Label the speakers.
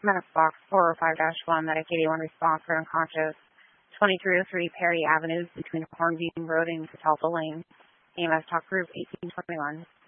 Speaker 1: Medical Box 405-1, Medic 81 response for unconscious. 2303 Perry Avenue between Hornbeam Road and Catalpa Lane. EMS Talk Group 1821.